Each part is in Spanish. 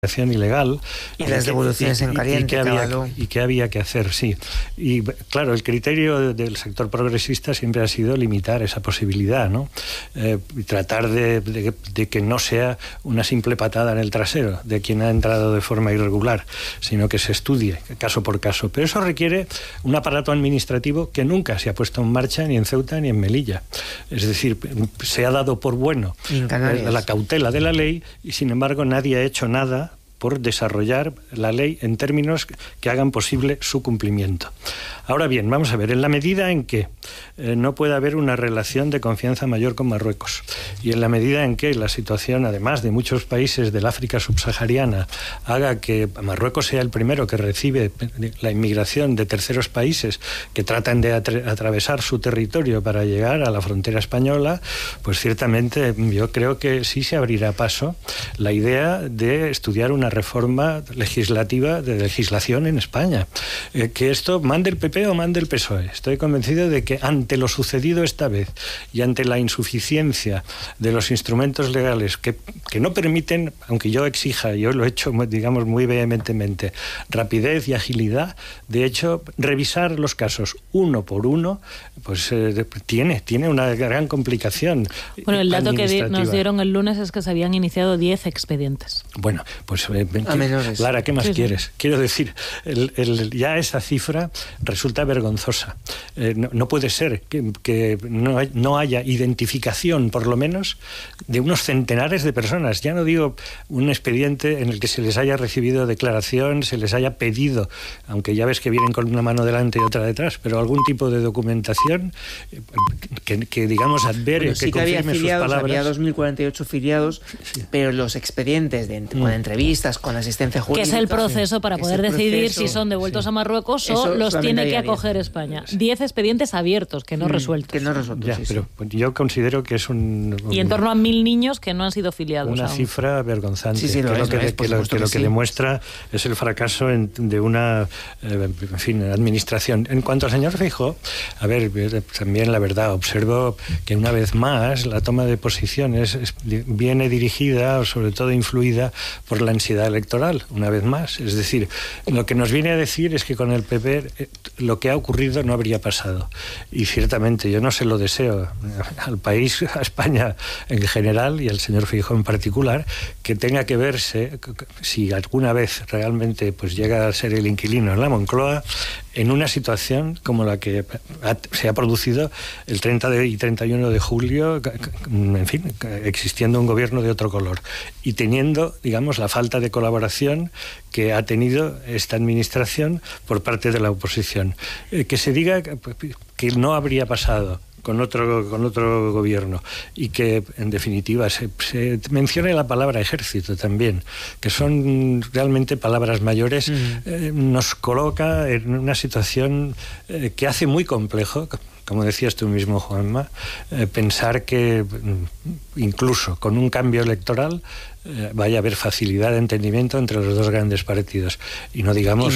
ilegal y las devoluciones en caliente y qué había que hacer, sí. Y claro, el criterio del sector progresista siempre ha sido limitar esa posibilidad, ¿no? Y tratar de que no sea una simple patada en el trasero de quien ha entrado de forma irregular, sino que se estudie caso por caso. Pero eso requiere un aparato administrativo que nunca se ha puesto en marcha ni en Ceuta ni en Melilla. Es decir, se ha dado por bueno la cautela de la ley y sin embargo nadie ha hecho nada por desarrollar la ley en términos que hagan posible su cumplimiento. Ahora bien, vamos a ver, en la medida en que no puede haber una relación de confianza mayor con Marruecos y en la medida en que la situación, además de muchos países del África subsahariana, haga que Marruecos sea el primero que recibe la inmigración de terceros países que tratan de atravesar su territorio para llegar a la frontera española, pues ciertamente yo creo que sí se abrirá paso la idea de estudiar una reforma legislativa de legislación en España. Que esto mande el PP o mande el PSOE. Estoy convencido de que ante lo sucedido esta vez y ante la insuficiencia de los instrumentos legales que no permiten, aunque yo exija, yo lo he hecho, digamos, muy vehementemente, rapidez y agilidad, de hecho, revisar los casos uno por uno, pues tiene una gran complicación. Bueno, el dato que nos dieron el lunes es que se habían iniciado 10 expedientes. Bueno, pues a menores. Lara, ¿qué más Sí. quieres? Quiero decir, ya esa cifra resulta vergonzosa. No puede ser que no haya identificación, por lo menos, de unos centenares de personas. Ya no digo un expediente en el que se les haya recibido declaración, se les haya pedido, aunque ya ves que vienen con una mano delante y otra detrás, pero algún tipo de documentación que digamos, advere, sí que confirme sus palabras. Había 2.048 filiados, sí. Pero los expedientes con entrevistas, con asistencia jurídica... Que es el proceso para poder decidir si son devueltos a Marruecos o los tiene que acoger España. 10 expedientes abiertos, que no resueltos. Que no resueltos, ya, sí, pero yo considero que es y en torno a 1.000 niños que no han sido filiados una aún. Cifra vergonzante. Sí, sí, lo que demuestra es el fracaso de una administración. En cuanto al señor Feijóo, a ver, también la verdad, observo que una vez más la toma de posiciones viene dirigida, sobre todo influida por la ansiedad electoral, una vez más. Es decir, lo que nos viene a decir es que con el PP lo que ha ocurrido no habría pasado. Y ciertamente yo no se lo deseo al país, a España en general y al señor Feijóo en particular, que tenga que verse, si alguna vez realmente pues llega a ser el inquilino en la Moncloa, en una situación como la que se ha producido el 30 y 31 de julio, en fin, existiendo un gobierno de otro color y teniendo, digamos, la falta de colaboración que ha tenido esta administración por parte de la oposición. Que se diga que no habría pasado con otro gobierno y que en definitiva se mencione la palabra ejército también, que son realmente palabras mayores, nos coloca en una situación que hace muy complejo, como decías tú mismo, Juanma, pensar que incluso con un cambio electoral vaya a haber facilidad de entendimiento entre los dos grandes partidos. Y no digamos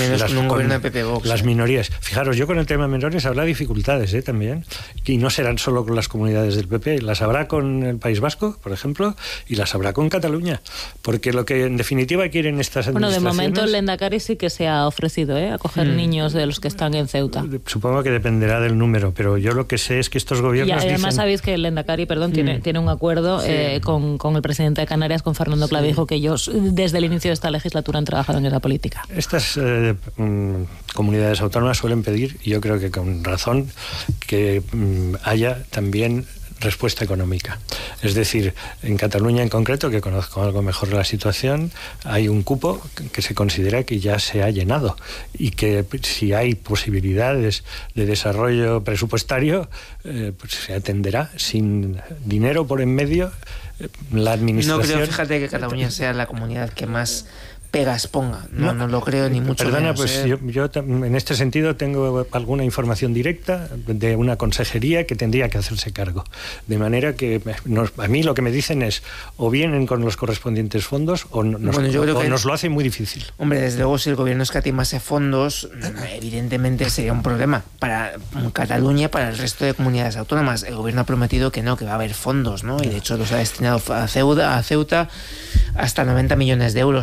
las minorías. Fijaros, yo con el tema menores habrá dificultades también, y no serán solo con las comunidades del PP, las habrá con el País Vasco, por ejemplo, y las habrá con Cataluña, porque lo que en definitiva quieren estas administraciones... Bueno, de momento el Lehendakari sí que se ha ofrecido a coger niños de los que están en Ceuta. Supongo que dependerá del número, pero yo lo que sé es que estos gobiernos y además dicen... sabéis que el Lehendakari, tiene un acuerdo con el presidente de Canarias, con Fernando Clavijo, que ellos desde el inicio de esta legislatura han trabajado en esa política. Estas comunidades autónomas suelen pedir, y yo creo que con razón, que haya también respuesta económica. Es decir, en Cataluña en concreto, que conozco algo mejor la situación, hay un cupo que se considera que ya se ha llenado y que si hay posibilidades de desarrollo presupuestario, pues se atenderá sin dinero por en medio. La administración... No creo, fíjate, que Cataluña sea la comunidad que más pegas ponga. No lo creo ni mucho Perdona, menos. Pues yo en este sentido tengo alguna información directa de una consejería que tendría que hacerse cargo. De manera que a mí lo que me dicen es o vienen con los correspondientes fondos o nos lo hacen muy difícil. Hombre, desde luego si el gobierno escatimase fondos, evidentemente sería un problema para Cataluña, para el resto de comunidades autónomas. El gobierno ha prometido que va a haber fondos, ¿no? Y de hecho los ha destinado a Ceuta hasta 90 millones de euros.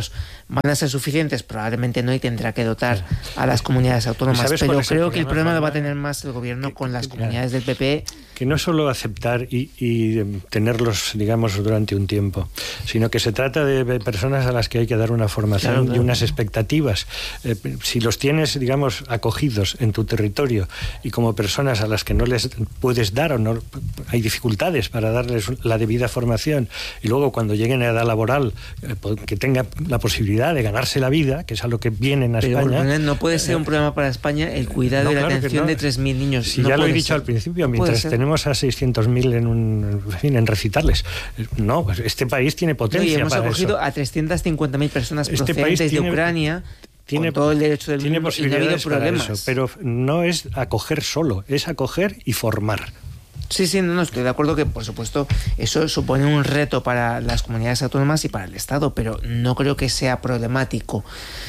¿Van a ser suficientes? Probablemente no, y tendrá que dotar a las comunidades autónomas. Pero creo que el problema lo va a tener más el gobierno con las comunidades del PP. Que no solo aceptar y tenerlos, digamos, durante un tiempo, sino que se trata de personas a las que hay que dar una formación y unas expectativas. Si los tienes, digamos, acogidos en tu territorio y como personas a las que no les puedes dar o no hay dificultades para darles la debida formación, y luego cuando lleguen a edad laboral que tengan la posibilidad de ganarse la vida, que es a lo que vienen a España. No puede ser un problema para España el cuidado y la atención de 3.000 niños. Si ya lo he dicho al principio, mientras tenemos a 600.000 en recitales. No, pues este país tiene potencia. Y hemos acogido a 350.000 personas procedentes de Ucrania. Tiene todo el derecho del mundo, posibilidades y no ha habido problemas. Para eso, pero no es acoger solo, es acoger y formar. Sí, no, estoy de acuerdo que, por supuesto, eso supone un reto para las comunidades autónomas y para el Estado, pero no creo que sea problemático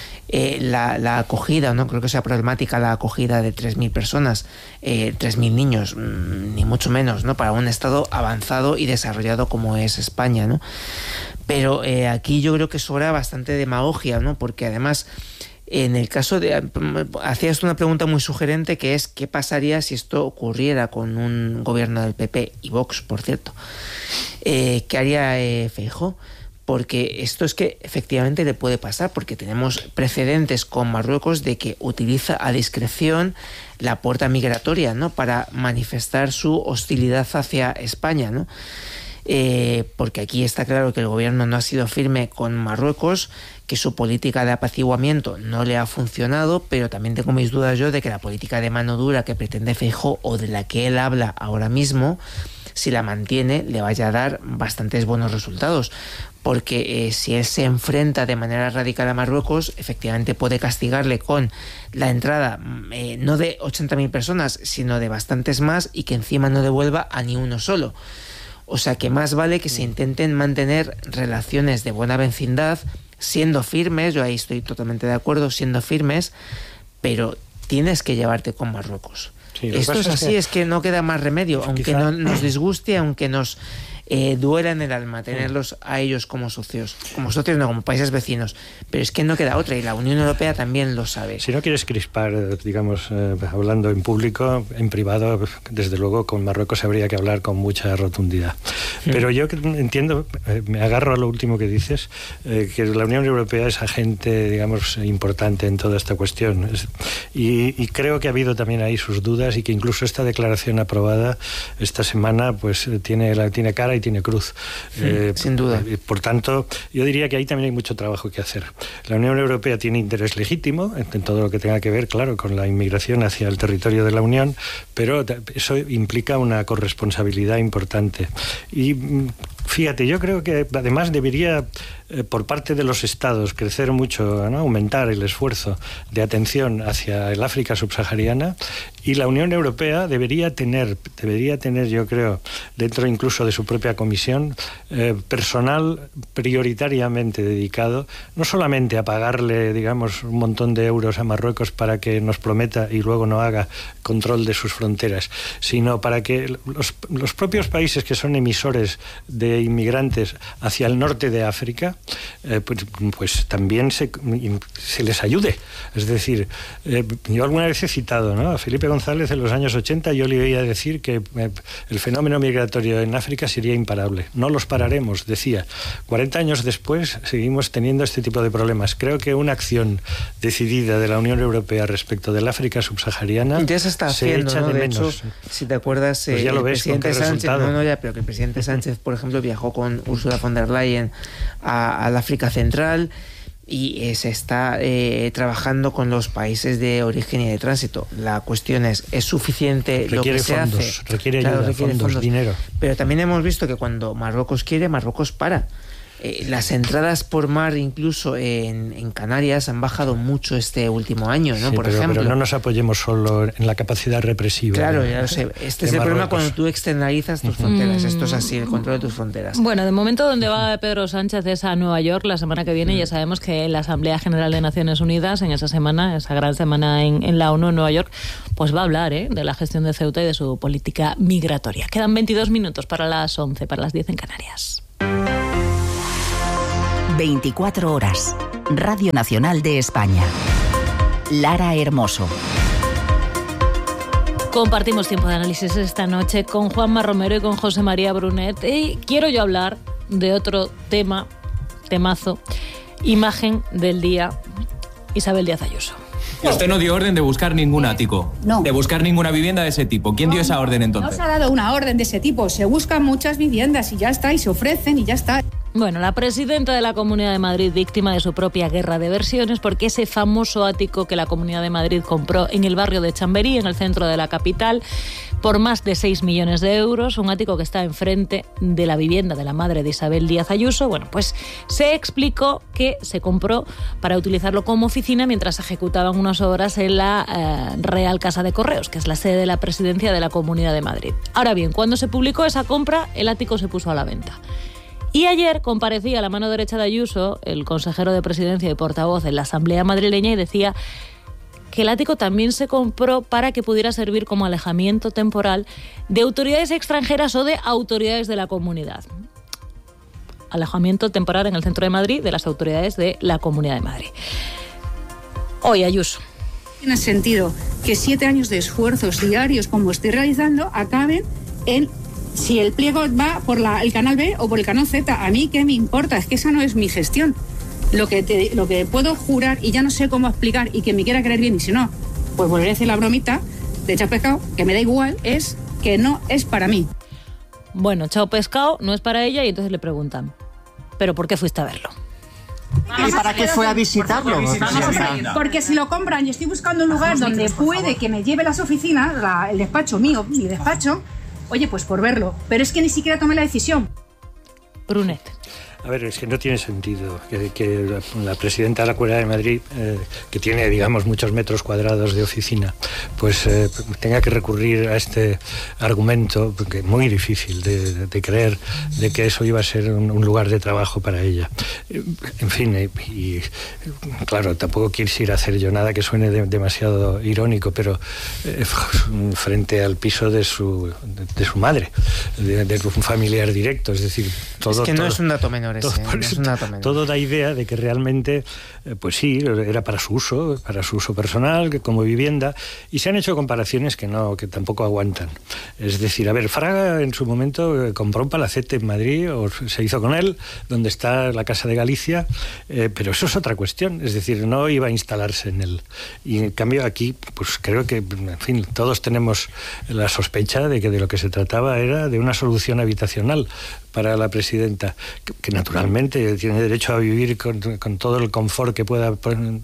la acogida, no creo que sea problemática la acogida de 3.000 personas, 3.000 niños, ni mucho menos, ¿no? Para un Estado avanzado y desarrollado como es España, ¿no? Pero aquí yo creo que sobra bastante demagogia, ¿no? Porque además, en el caso de... Hacías una pregunta muy sugerente, que es ¿qué pasaría si esto ocurriera con un gobierno del PP y Vox, por cierto? ¿Qué haría Feijóo? Porque esto es que efectivamente le puede pasar, porque tenemos precedentes con Marruecos de que utiliza a discreción la puerta migratoria, ¿no? Para manifestar su hostilidad hacia España, ¿no? Porque aquí está claro que el gobierno no ha sido firme con Marruecos, que su política de apaciguamiento no le ha funcionado, pero también tengo mis dudas yo de que la política de mano dura que pretende Feijóo, o de la que él habla ahora mismo, si la mantiene, le vaya a dar bastantes buenos resultados. Porque si él se enfrenta de manera radical a Marruecos, efectivamente puede castigarle con la entrada no de 80.000 personas, sino de bastantes más, y que encima no devuelva a ni uno solo. O sea que más vale que se intenten mantener relaciones de buena vecindad, siendo firmes, yo ahí estoy totalmente de acuerdo, siendo firmes, pero tienes que llevarte con Marruecos. Sí, esto es así, es que no queda más remedio, aunque no nos disguste, aunque nos duela en el alma tenerlos a ellos como socios no, como países vecinos, pero es que no queda otra, y la Unión Europea también lo sabe. Si no quieres crispar, digamos, hablando en público, en privado, desde luego con Marruecos habría que hablar con mucha rotundidad. Pero yo entiendo, me agarro a lo último que dices, que la Unión Europea es agente, digamos, importante en toda esta cuestión, y creo que ha habido también ahí sus dudas, y que incluso esta declaración aprobada esta semana pues tiene cara y tiene cruz. Sin duda. Por tanto, yo diría que ahí también hay mucho trabajo que hacer. La Unión Europea tiene interés legítimo en todo lo que tenga que ver, claro, con la inmigración hacia el territorio de la Unión, pero eso implica una corresponsabilidad importante. Y fíjate, yo creo que además debería, por parte de los Estados, crecer mucho, ¿no? Aumentar el esfuerzo de atención hacia el África subsahariana, y la Unión Europea debería tener, yo creo, dentro incluso de su propia comisión, personal prioritariamente dedicado, no solamente a pagarle, digamos, un montón de euros a Marruecos para que nos prometa y luego no haga control de sus fronteras, sino para que los propios países que son emisores de inmigrantes hacia el norte de África, pues también se les ayude. Es decir, yo alguna vez he citado, ¿no?, a Felipe González en los años 80, yo le oía decir que el fenómeno migratorio en África sería imparable. No los pararemos, decía. 40 años después seguimos teniendo este tipo de problemas. Creo que una acción decidida de la Unión Europea respecto del África subsahariana ya se está haciendo, echa ¿no? de menos. Hecho, si te acuerdas, pues ya lo ves, el presidente Sánchez, pero que el presidente Sánchez, por ejemplo, viajó con Ursula von der Leyen al África Central, y se está trabajando con los países de origen y de tránsito. La cuestión es suficiente lo que se hace? Requiere ayuda, fondos, dinero. Pero también hemos visto que cuando Marruecos quiere, Marruecos para. Las entradas por mar, incluso en Canarias, han bajado mucho este último año, ¿no? Sí, por ejemplo. Pero no nos apoyemos solo en la capacidad represiva. Claro, ya lo sé. Este es el problema cuando tú externalizas tus fronteras. Esto es así, el control de tus fronteras. Bueno, de momento donde va Pedro Sánchez es a Nueva York la semana que viene. Ya sabemos que la Asamblea General de Naciones Unidas, en esa semana, esa gran semana en la ONU en Nueva York, pues va a hablar de la gestión de Ceuta y de su política migratoria. Quedan 22 minutos para las 11, para las 10 en Canarias. 24 horas. Radio Nacional de España. Lara Hermoso. Compartimos tiempo de análisis esta noche con Juanma Romero y con José María Brunet. Y quiero yo hablar de otro temazo, imagen del día, Isabel Díaz Ayuso. Usted no dio orden de buscar ningún ático, no, de buscar ninguna vivienda de ese tipo. ¿Quién dio esa orden entonces? No se ha dado una orden de ese tipo. Se buscan muchas viviendas y ya está, y se ofrecen y ya está. Bueno, la presidenta de la Comunidad de Madrid, víctima de su propia guerra de versiones, porque ese famoso ático que la Comunidad de Madrid compró en el barrio de Chamberí, en el centro de la capital, por más de 6 millones de euros, un ático que está enfrente de la vivienda de la madre de Isabel Díaz Ayuso, bueno, pues se explicó que se compró para utilizarlo como oficina mientras se ejecutaban unas obras en la Real Casa de Correos, que es la sede de la presidencia de la Comunidad de Madrid. Ahora bien, cuando se publicó esa compra, el ático se puso a la venta. Y ayer comparecía a la mano derecha de Ayuso, el consejero de Presidencia y portavoz en la Asamblea madrileña, y decía que el ático también se compró para que pudiera servir como alejamiento temporal de autoridades extranjeras o de autoridades de la comunidad. Alejamiento temporal en el centro de Madrid de las autoridades de la Comunidad de Madrid. Hoy, Ayuso. Tiene sentido que 7 años de esfuerzos diarios, como estoy realizando, acaben en... Si el pliego va por el canal B o por el canal Z, a mí qué me importa, es que esa no es mi gestión. Lo que puedo jurar, y ya no sé cómo explicar, y que me quiera creer bien, y si no, pues volveré a decir la bromita de Chao Pescado, que me da igual, es que no es para mí. Bueno, Chao Pescado no es para ella, y entonces le preguntan, ¿pero por qué fuiste a verlo? ¿Y para qué fue a visitarlo? Porque si lo compran y estoy buscando un lugar donde puede que me lleve las oficinas, el despacho mío, mi despacho, oye, pues por verlo. Pero es que ni siquiera tomé la decisión. Brunet. A ver, es que no tiene sentido que la presidenta de la Comunidad de Madrid, que tiene, digamos, muchos metros cuadrados de oficina, pues tenga que recurrir a este argumento, porque es muy difícil de creer de que eso iba a ser un lugar de trabajo para ella. En fin, y claro, tampoco quisiera hacer yo nada que suene demasiado irónico, pero frente al piso de su madre, de un familiar directo, es decir, todo... Es que no es un dato menor. Todo da idea de que realmente, pues sí, era para su uso personal, que como vivienda, y se han hecho comparaciones que tampoco aguantan. Es decir, a ver, Fraga en su momento compró un palacete en Madrid, o se hizo con él, donde está la Casa de Galicia, pero eso es otra cuestión, es decir, no iba a instalarse en él. Y en cambio aquí, pues creo que, en fin, todos tenemos la sospecha de que de lo que se trataba era de una solución habitacional para la presidenta, que naturalmente tiene derecho a vivir con todo el confort que pueda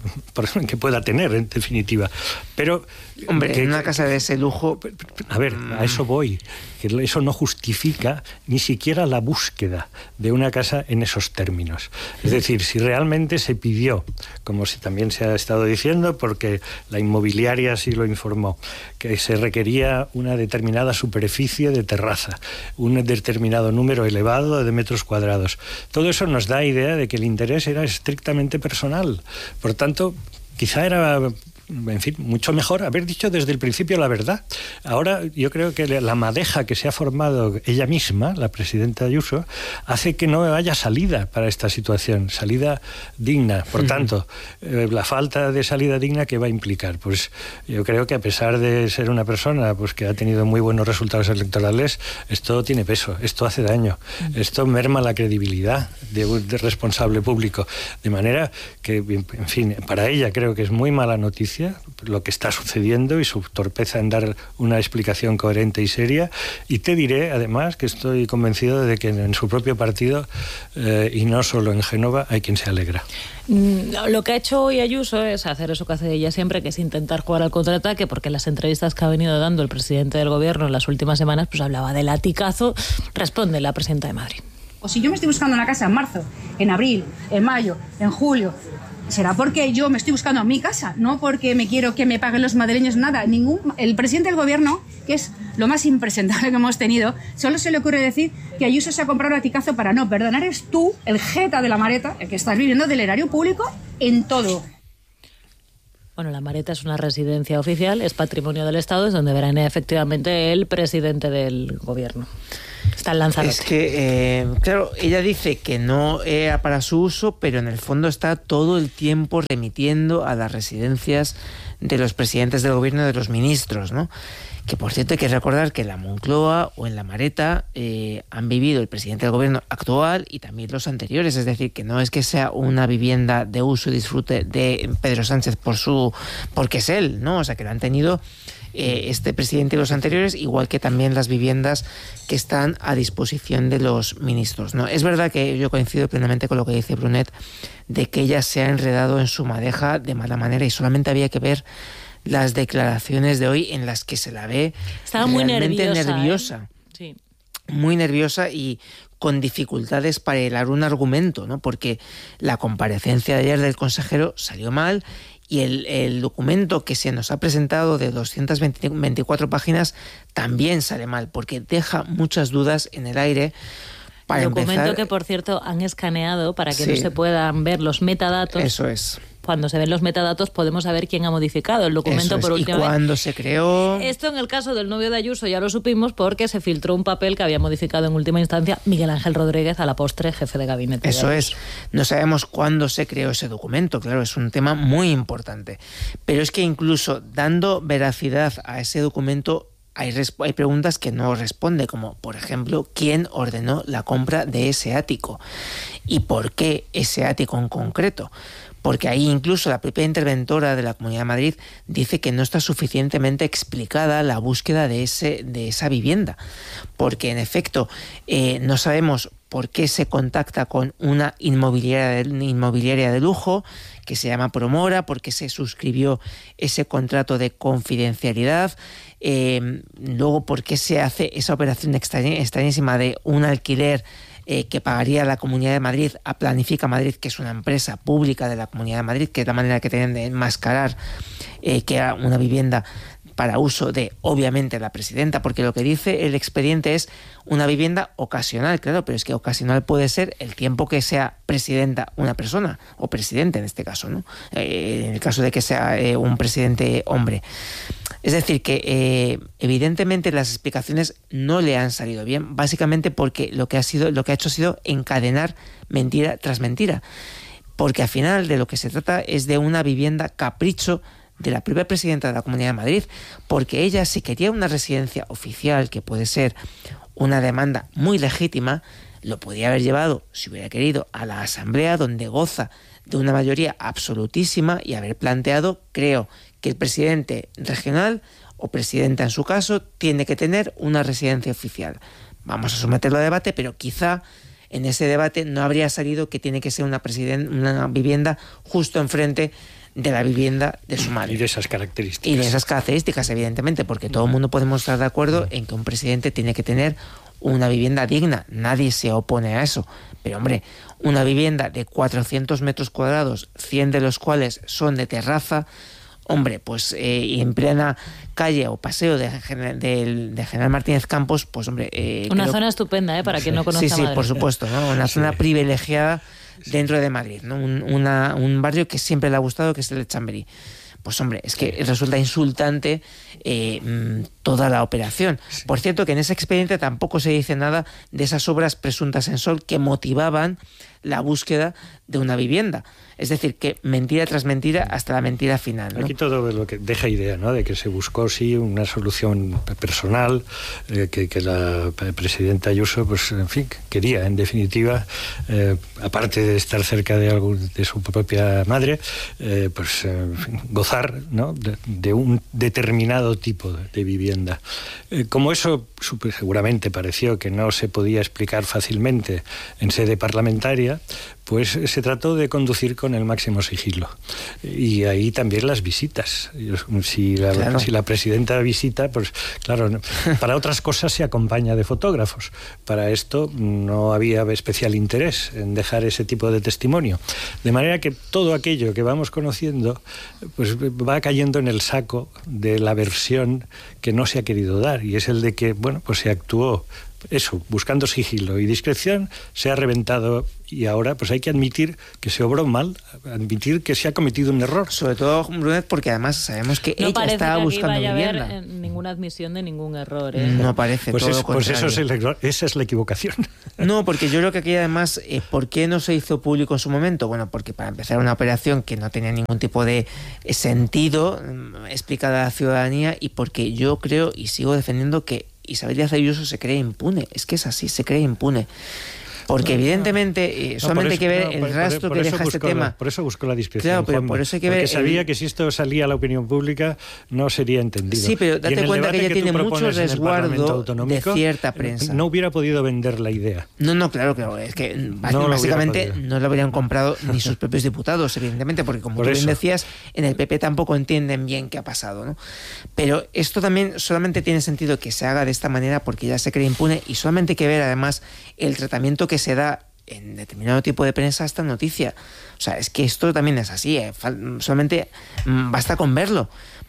tener, en definitiva. Pero, hombre, en una casa de ese lujo... A ver, a eso voy, que eso no justifica ni siquiera la búsqueda de una casa en esos términos. Es decir, si realmente se pidió, como también se ha estado diciendo, porque la inmobiliaria sí lo informó, que se requería una determinada superficie de terraza, un determinado número elevado de metros cuadrados. Todo eso nos da idea de que el interés era estrictamente personal. Por tanto, quizá era, en fin, mucho mejor haber dicho desde el principio la verdad. Ahora yo creo que la madeja que se ha formado ella misma, la presidenta Ayuso, hace que no haya salida para esta situación, salida digna. Por tanto, la falta de salida digna, ¿qué va a implicar? Pues yo creo que a pesar de ser una persona pues que ha tenido muy buenos resultados electorales, esto tiene peso, esto hace daño, esto merma la credibilidad de un responsable público. De manera que, en fin, para ella creo que es muy mala noticia lo que está sucediendo y su torpeza en dar una explicación coherente y seria, y te diré además que estoy convencido de que en su propio partido y no solo en Génova hay quien se alegra. Lo que ha hecho hoy Ayuso es hacer eso que hace ella siempre, que es intentar jugar al contraataque, porque en las entrevistas que ha venido dando el presidente del gobierno en las últimas semanas pues hablaba del latigazo. Responde la presidenta de Madrid. O si yo me estoy buscando una casa en marzo, en abril, en mayo, en julio, será porque yo me estoy buscando mi casa, no porque me quiero que me paguen los madrileños nada. El presidente del gobierno, que es lo más impresentable que hemos tenido, solo se le ocurre decir que Ayuso se ha comprado un latigazo para no perdonar. Eres tú, el jeta de la Mareta, el que estás viviendo del erario público en todo. Bueno, la Mareta es una residencia oficial, es patrimonio del Estado, es donde verá efectivamente el presidente del gobierno. Está en Lanzarote. Es que, claro, ella dice que no era para su uso, pero en el fondo está todo el tiempo remitiendo a las residencias de los presidentes del gobierno y de los ministros, ¿no? Que, por cierto, hay que recordar que en la Moncloa o en la Mareta han vivido el presidente del gobierno actual y también los anteriores. Es decir, que no es que sea una vivienda de uso y disfrute de Pedro Sánchez porque es él, ¿no? O sea, que lo han tenido este presidente y los anteriores, igual que también las viviendas que están a disposición de los ministros, ¿no? Es verdad que yo coincido plenamente con lo que dice Brunet, de que ella se ha enredado en su madeja de mala manera, y solamente había que ver las declaraciones de hoy en las que se la ve estaba muy nerviosa. Sí. Muy nerviosa y con dificultades para hilar un argumento, ¿no? Porque la comparecencia de ayer del consejero salió mal y el documento que se nos ha presentado de 224 páginas también sale mal, porque deja muchas dudas en el aire. Para el documento empezar, que, por cierto, han escaneado para que sí, no se puedan ver los metadatos. Eso es. Cuando se ven los metadatos podemos saber quién ha modificado el documento por última vez. ¿Y cuándo se creó? Esto en el caso del novio de Ayuso ya lo supimos porque se filtró un papel que había modificado en última instancia Miguel Ángel Rodríguez, a la postre jefe de gabinete. Eso es. No sabemos cuándo se creó ese documento, claro, es un tema muy importante. Pero es que incluso dando veracidad a ese documento hay preguntas que no responde, como por ejemplo, ¿quién ordenó la compra de ese ático? ¿Y por qué ese ático en concreto? Porque ahí incluso la propia interventora de la Comunidad de Madrid dice que no está suficientemente explicada la búsqueda de esa vivienda. Porque en efecto no sabemos por qué se contacta con una inmobiliaria de lujo que se llama Promora, por qué se suscribió ese contrato de confidencialidad, luego por qué se hace esa operación extrañísima de un alquiler que pagaría la Comunidad de Madrid a Planifica Madrid, que es una empresa pública de la Comunidad de Madrid, que es la manera que tienen de enmascarar que era una vivienda para uso de, obviamente, la presidenta, porque lo que dice el expediente es una vivienda ocasional, claro, pero es que ocasional puede ser el tiempo que sea presidenta una persona, o presidente en este caso, ¿no? En el caso de que sea un presidente hombre. Es decir, que evidentemente las explicaciones no le han salido bien, básicamente porque lo que ha hecho ha sido encadenar mentira tras mentira, porque al final de lo que se trata es de una vivienda capricho de la propia presidenta de la Comunidad de Madrid, porque ella, si quería una residencia oficial, que puede ser una demanda muy legítima, lo podía haber llevado, si hubiera querido, a la Asamblea, donde goza de una mayoría absolutísima, y haber planteado, creo, que el presidente regional, o presidenta en su caso, tiene que tener una residencia oficial. Vamos a someterlo a debate, pero quizá en ese debate no habría salido que tiene que ser una vivienda justo enfrente de la vivienda de su madre. Y de esas características. Y de esas características, evidentemente, porque todo el mundo podemos estar de acuerdo en que un presidente tiene que tener una vivienda digna. Nadie se opone a eso. Pero, hombre, una vivienda de 400 metros cuadrados, 100 de los cuales son de terraza, hombre, pues en plena calle o paseo de General Martínez Campos, pues hombre... una zona estupenda, para quien no conozca Madrid. Sí, por supuesto, ¿no? Una zona privilegiada dentro de Madrid, ¿no? Un barrio que siempre le ha gustado, que es el de Chamberí. Pues hombre, es que resulta insultante toda la operación. Por cierto, que en ese expediente tampoco se dice nada de esas obras presuntas en Sol que motivaban la búsqueda de una vivienda. Es decir, que mentira tras mentira hasta la mentira final, ¿no? Aquí todo lo que deja idea, ¿no?, de que se buscó, sí, una solución personal, que la presidenta Ayuso, pues, en fin, quería, en definitiva, aparte de estar cerca de su propia madre, pues, en fin, gozar, ¿no?, de un determinado tipo de vivienda. Como eso seguramente pareció que no se podía explicar fácilmente en sede parlamentaria, pues se trató de conducir con el máximo sigilo. Y ahí también las visitas. Si la presidenta visita, pues claro, para otras cosas se acompaña de fotógrafos. Para esto no había especial interés en dejar ese tipo de testimonio. De manera que todo aquello que vamos conociendo, pues va cayendo en el saco de la versión que no se ha querido dar. Y es el de que, bueno, pues se actuó eso, buscando sigilo y discreción, se ha reventado, y ahora pues hay que admitir que se obró mal, admitir que se ha cometido un error. Sobre todo, Brunet, porque además sabemos que ella estaba buscando vivienda. No ninguna admisión de ningún error. No parece, pues todo lo pues contrario. esa es la equivocación. No, porque yo creo que aquí además, ¿por qué no se hizo público en su momento? Bueno, porque para empezar una operación que no tenía ningún tipo de sentido explicada a la ciudadanía, y porque yo creo y sigo defendiendo que Isabel Díaz Ayuso se cree impune. Es que es así, se cree impune. Porque evidentemente solamente hay que ver el rastro que deja este tema. Por eso buscó la discreción. Claro, pero por eso hay que ver. Porque sabía que si esto salía a la opinión pública no sería entendido. Sí, pero date cuenta que ella tiene mucho resguardo de cierta prensa. No hubiera podido vender la idea. No, claro, es que básicamente no lo habrían comprado ni sus propios diputados, evidentemente, porque como tú bien decías, en el PP tampoco entienden bien qué ha pasado, ¿no? Pero esto también solamente tiene sentido que se haga de esta manera porque ella se cree impune, y solamente hay que ver además el tratamiento que se da en determinado tipo de prensa a esta noticia. O sea, es que esto también es así, solamente basta con verlo.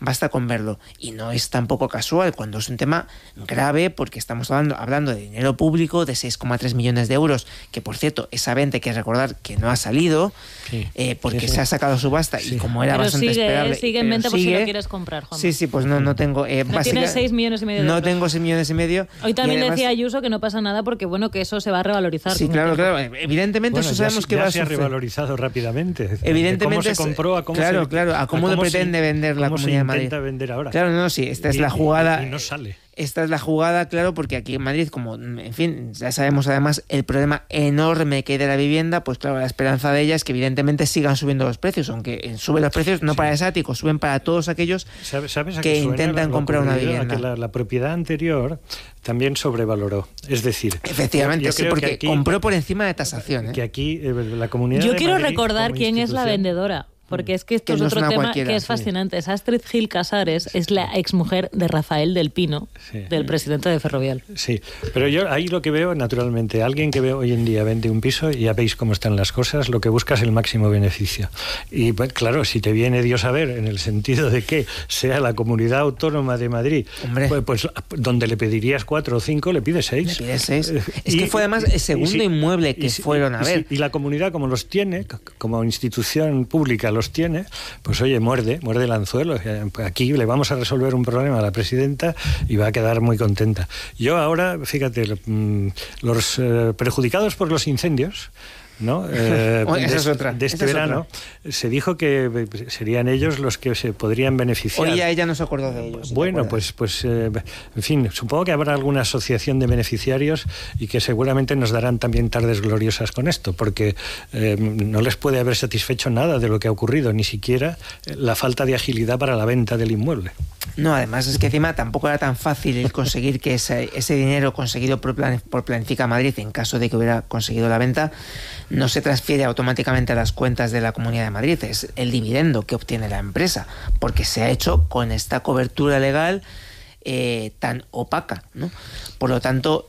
Y no es tampoco casual cuando es un tema grave, porque estamos hablando de dinero público de 6,3 millones de euros, que por cierto, esa venta hay que recordar que no ha salido, porque se ha sacado a subasta, y como era bastante esperable. Sigue en venta por si lo quieres comprar, Juan. Sí, pues no tengo. No tienes 6 millones y medio de euros. No tengo 6 millones y medio. Hoy también además, decía Ayuso que no pasa nada porque bueno, que eso se va a revalorizar. Sí, claro. Evidentemente eso sabemos que va a suceder. Se ha revalorizado rápidamente. Evidentemente cómo se compró, a cómo a cómo lo pretende vender la Comunidad de Madrid. Intenta vender ahora. Claro, sí, esta es la jugada. Y no sale. Esta es la jugada, claro, porque aquí en Madrid, como, en fin, ya sabemos además el problema enorme que hay de la vivienda, pues claro, la esperanza de ella es que evidentemente sigan subiendo los precios, aunque suben los precios no para Esático, suben para todos aquellos que intentan comprar una vivienda. Que la propiedad anterior también sobrevaloró, es decir... Efectivamente, sí, porque aquí, compró por encima de tasación. Que aquí la Comunidad Yo de quiero Madrid, recordar quién es la vendedora. Porque es que esto es otro tema que es fascinante. Es Astrid Gil Casares, es la exmujer de Rafael del Pino, del presidente de Ferrovial. Sí, pero yo ahí lo que veo, naturalmente, alguien que ve hoy en día vende un piso, y ya veis cómo están las cosas, lo que busca es el máximo beneficio. Y pues, claro, si te viene Dios a ver, en el sentido de que sea la Comunidad Autónoma de Madrid, pues donde le pedirías 4 o 5, le pides 6. Le pides 6. Es que fue además el segundo inmueble que fueron a ver. Y la comunidad, como los tiene, como institución pública, los tiene, pues oye, muerde el anzuelo. Aquí le vamos a resolver un problema a la presidenta y va a quedar muy contenta. Yo ahora, fíjate, los perjudicados por los incendios, ¿no? De este verano, se dijo que serían ellos los que se podrían beneficiar. Hoy ya ella no se acordó de ellos. Bueno, pues en fin, supongo que habrá alguna asociación de beneficiarios y que seguramente nos darán también tardes gloriosas con esto, porque no les puede haber satisfecho nada de lo que ha ocurrido, ni siquiera la falta de agilidad para la venta del inmueble. No, además es que encima tampoco era tan fácil el conseguir que ese dinero conseguido por Planifica Madrid, en caso de que hubiera conseguido la venta, no se transfiere automáticamente a las cuentas de la Comunidad de Madrid. Es el dividendo que obtiene la empresa, porque se ha hecho con esta cobertura legal tan opaca, ¿no? Por lo tanto,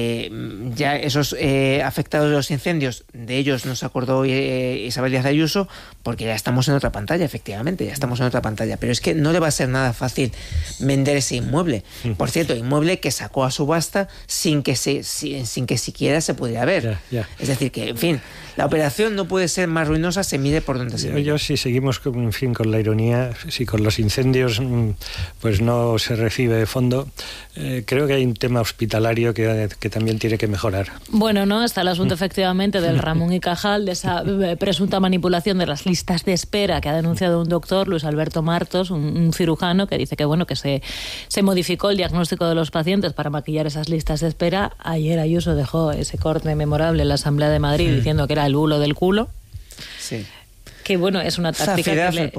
ya esos afectados de los incendios, de ellos no se acordó Isabel Díaz Ayuso, porque ya estamos en otra pantalla, efectivamente, ya estamos en otra pantalla. Pero es que no le va a ser nada fácil vender ese inmueble. Por cierto, inmueble que sacó a subasta sin que siquiera se pudiera ver. Es decir, que, en fin, la operación no puede ser más ruinosa, se mide por donde se mide. Yo si seguimos con la ironía, si con los incendios pues no se recibe de fondo, creo que hay un tema hospitalario que también tiene que mejorar. Bueno, no, está el asunto efectivamente del Ramón y Cajal, de esa presunta manipulación de las listas de espera que ha denunciado un doctor, Luis Alberto Martos, un cirujano, que dice que bueno, que se modificó el diagnóstico de los pacientes para maquillar esas listas de espera. Ayer Ayuso dejó ese corte memorable en la Asamblea de Madrid diciendo que era el bulo del culo. Sí. Que bueno, es una táctica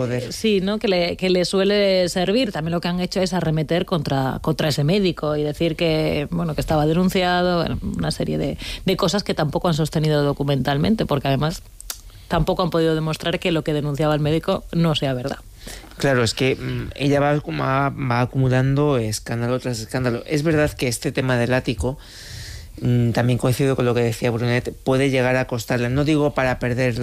que le suele servir. También lo que han hecho es arremeter contra ese médico y decir que bueno, que estaba denunciado, bueno, una serie de cosas que tampoco han sostenido documentalmente, porque además tampoco han podido demostrar que lo que denunciaba el médico no sea verdad. Claro, es que ella va acumulando escándalo tras escándalo. Es verdad que este tema del ático, también coincido con lo que decía Brunet, puede llegar a costarle, no digo para perder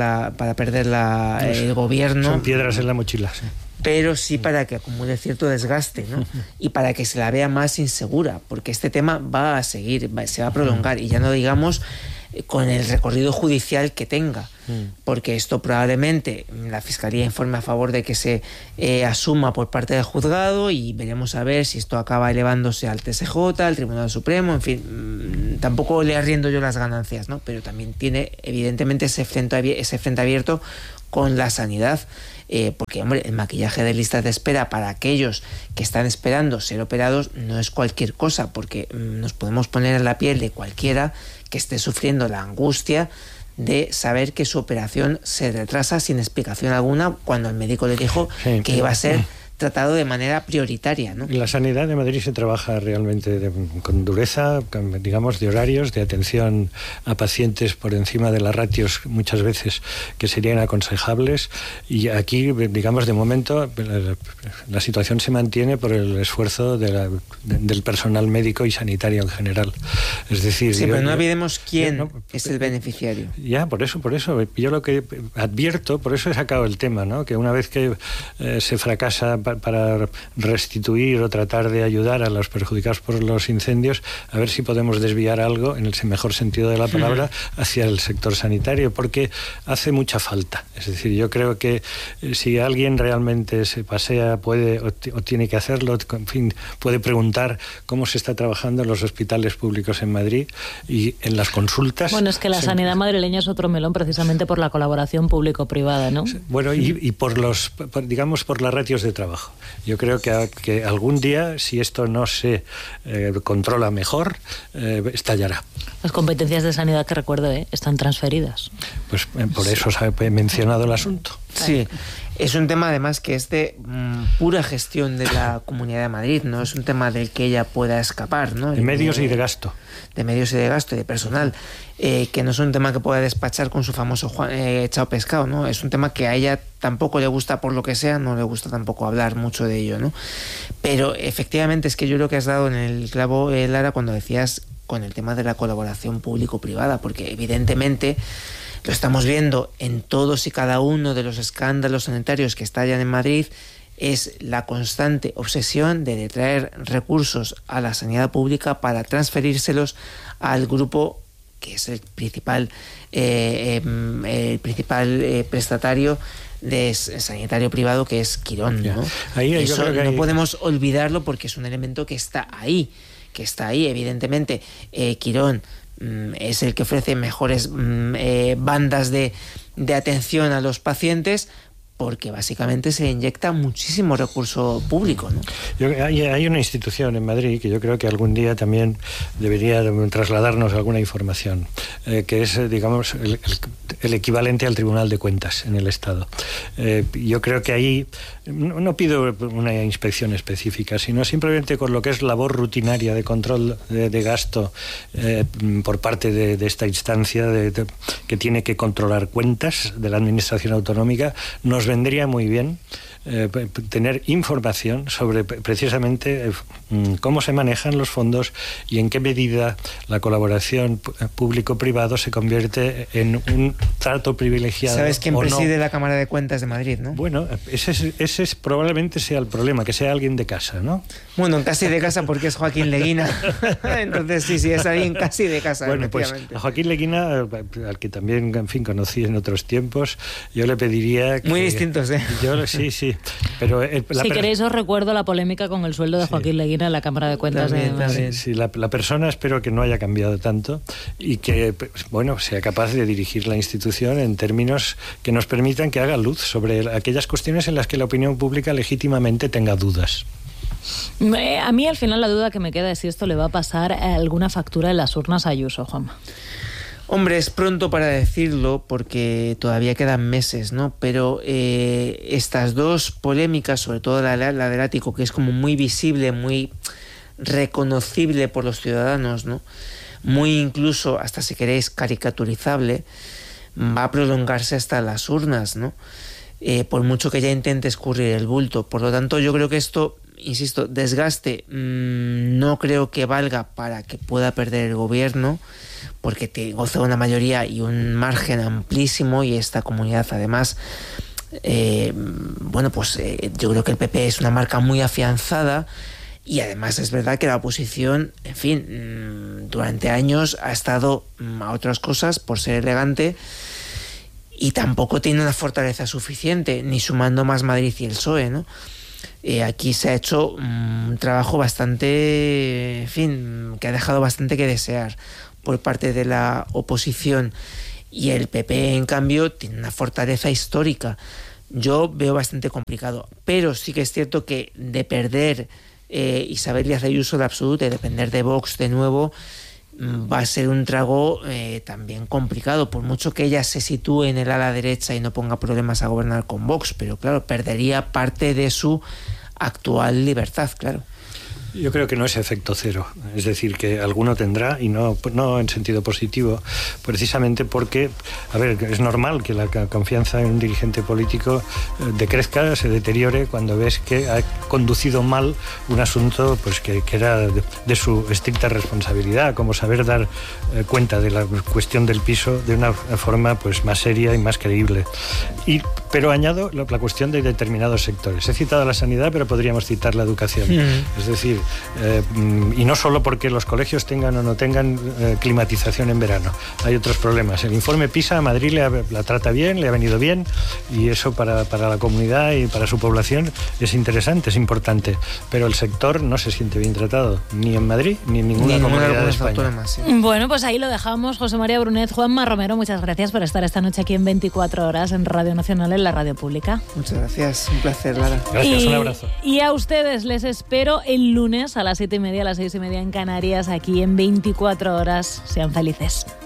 el gobierno, son piedras en la mochila, sí, pero sí para que acumule cierto desgaste, ¿no? Y para que se la vea más insegura, porque este tema va a seguir, se va a prolongar, y ya no digamos con el recorrido judicial que tenga. porque esto probablemente la Fiscalía informe a favor de que se asuma por parte del juzgado, y veremos a ver si esto acaba elevándose al TSJ, al Tribunal Supremo, en fin, tampoco le arriendo yo las ganancias, ¿no? Pero también tiene evidentemente ese frente abierto con la sanidad, porque, hombre, el maquillaje de listas de espera para aquellos que están esperando ser operados no es cualquier cosa, porque nos podemos poner en la piel de cualquiera que esté sufriendo la angustia de saber que su operación se retrasa sin explicación alguna, cuando el médico le dijo que iba a ser tratado de manera prioritaria, ¿no? En la sanidad de Madrid se trabaja realmente con dureza, digamos, de horarios, de atención a pacientes por encima de las ratios muchas veces que serían aconsejables, y aquí, digamos, de momento la situación se mantiene por el esfuerzo del personal médico y sanitario en general. Es decir, sí, pero no olvidemos quién es el beneficiario. Ya, por eso. Yo lo que advierto, por eso he sacado el tema, ¿no? Que una vez que se fracasa para restituir o tratar de ayudar a los perjudicados por los incendios, a ver si podemos desviar algo, en el mejor sentido de la palabra, hacia el sector sanitario, porque hace mucha falta. Es decir, yo creo que si alguien realmente se pasea, puede o tiene que hacerlo, en fin, puede preguntar cómo se está trabajando en los hospitales públicos en Madrid y en las consultas. Bueno, es que la sanidad madrileña es otro melón precisamente por la colaboración público-privada, ¿no? Bueno, y por las ratios de trabajo. Yo creo que algún día, si esto no se controla mejor, estallará. Las competencias de sanidad, que recuerdo, están transferidas. Pues por eso he mencionado el asunto. Sí. Es un tema además que es de pura gestión de la Comunidad de Madrid, no es un tema del que ella pueda escapar, ¿no? De medios y de gasto. De medios y de gasto y de personal, que no es un tema que pueda despachar con su famoso chao pescado, ¿no? Es un tema que a ella tampoco le gusta, por lo que sea, no le gusta tampoco hablar mucho de ello, ¿no? Pero efectivamente es que yo creo que has dado en el clavo, Lara, cuando decías con el tema de la colaboración público-privada, porque evidentemente lo estamos viendo en todos y cada uno de los escándalos sanitarios que estallan en Madrid, es la constante obsesión de traer recursos a la sanidad pública para transferírselos al grupo que es el principal prestatario de sanitario privado, que es Quirón, ¿no? Eso no podemos olvidarlo, porque es un elemento que está ahí. Evidentemente, Quirón es el que ofrece mejores bandas de atención a los pacientes, porque básicamente se inyecta muchísimo recurso público, ¿no? Hay una institución en Madrid que yo creo que algún día también debería trasladarnos alguna información, que es, digamos, el equivalente al Tribunal de Cuentas en el Estado. Yo creo que ahí no pido una inspección específica, sino simplemente con lo que es labor rutinaria de control de gasto por parte de esta instancia que tiene que controlar cuentas de la Administración Autonómica. Nos vendría muy bien tener información sobre precisamente cómo se manejan los fondos y en qué medida la colaboración público-privado se convierte en un trato privilegiado. ¿Sabes quién preside la Cámara de Cuentas de Madrid, no? Bueno, ese probablemente sea el problema, que sea alguien de casa, ¿no? Bueno, casi de casa, porque es Joaquín Leguina. Entonces sí, es alguien casi de casa. Bueno, pues a Joaquín Leguina, al que también, en fin, conocí en otros tiempos, yo le pediría que... Muy distintos, ¿eh? Sí. Pero si queréis os recuerdo la polémica con el sueldo de Joaquín Leguina en la Cámara de Cuentas de Madrid. Sí, la persona espero que no haya cambiado tanto y que, bueno, sea capaz de dirigir la institución en términos que nos permitan que haga luz sobre aquellas cuestiones en las que la opinión pública legítimamente tenga dudas. A mí al final la duda que me queda es si esto le va a pasar alguna factura en las urnas a Ayuso, Juanma. Hombre, es pronto para decirlo porque todavía quedan meses, ¿no? Pero estas dos polémicas, sobre todo la del ático, que es como muy visible, muy reconocible por los ciudadanos, ¿no? Muy incluso, hasta si queréis, caricaturizable, va a prolongarse hasta las urnas, ¿no? Por mucho que ya intente escurrir el bulto. Por lo tanto, yo creo que esto, insisto, desgaste, no creo que valga para que pueda perder el gobierno, porque goza de una mayoría y un margen amplísimo, y esta comunidad además, yo creo que el PP es una marca muy afianzada, y además es verdad que la oposición, en fin, durante años ha estado a otras cosas por ser elegante, y tampoco tiene una fortaleza suficiente, ni sumando más Madrid y el PSOE, ¿no? Aquí se ha hecho un trabajo bastante, en fin, que ha dejado bastante que desear por parte de la oposición, y el PP, en cambio, tiene una fortaleza histórica. Yo veo bastante complicado, pero sí que es cierto que de perder Isabel Díaz Ayuso de absoluta y depender de Vox de nuevo, va a ser un trago también complicado, por mucho que ella se sitúe en el ala derecha y no ponga problemas a gobernar con Vox, pero claro, perdería parte de su actual libertad, claro. Yo creo que no es efecto cero, es decir, que alguno tendrá, y no en sentido positivo, precisamente porque, a ver, es normal que la confianza en un dirigente político decrezca, se deteriore cuando ves que ha conducido mal un asunto pues que era de su estricta responsabilidad, como saber dar cuenta de la cuestión del piso de una forma pues más seria y más creíble. Pero añado la cuestión de determinados sectores. He citado la sanidad, pero podríamos citar la educación. Es decir, y no solo porque los colegios tengan o no tengan climatización en verano. Hay otros problemas. El informe PISA a Madrid la trata bien, le ha venido bien, y eso para la comunidad y para su población es interesante, es importante. Pero el sector no se siente bien tratado, ni en Madrid ni en ninguna comunidad de España. Sí. Bueno, pues ahí lo dejamos. José María Brunet, Juanma Romero, muchas gracias por estar esta noche aquí en 24 horas en Radio Nacional, en la radio pública. Muchas gracias, un placer, Lara. Gracias, un abrazo. Y a ustedes les espero el lunes a las 7:30, a las 6:30 en Canarias, aquí en 24 horas. Sean felices.